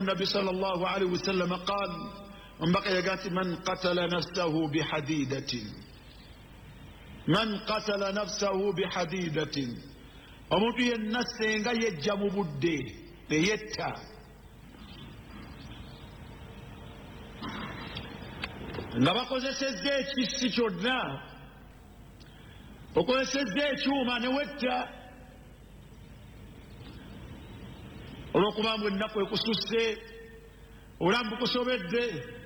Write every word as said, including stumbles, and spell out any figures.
النبي صلى الله عليه وسلم قال من بقي قالت من قتل نفسه بحديدة من قتل نفسه بحديدة omuntu yenna senga yejja mu budde neyetta nga bakozesezza ekisi kyonna okozesezza ekyuma newetta olwokuba ngu ennaku ekususse obulambu bukusobedde